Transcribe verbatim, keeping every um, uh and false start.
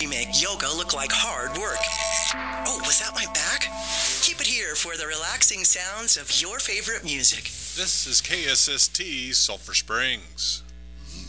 we make yoga look like hard work. Oh, was that my back? Keep it here for the relaxing sounds of your favorite music. This is K S S T Sulphur Springs.